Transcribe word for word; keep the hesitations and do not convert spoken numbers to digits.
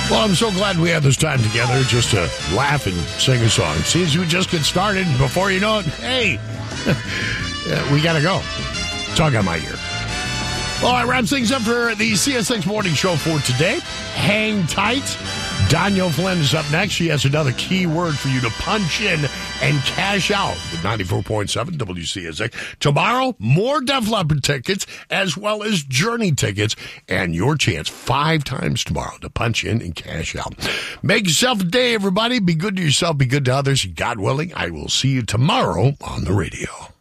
Well, I'm so glad we had this time together just to laugh and sing a song. Seems we just get started, and before you know it, hey, we got to go. Tug on my ear. Well, I wrap things up for the C S X Morning Show for today. Hang tight. Danielle Flynn is up next. She has another key word for you to punch in and cash out with ninety-four point seven W C S X. Tomorrow, more Def Leppard tickets as well as Journey tickets, and your chance five times tomorrow to punch in and cash out. Make yourself a day, everybody. Be good to yourself. Be good to others. God willing, I will see you tomorrow on the radio.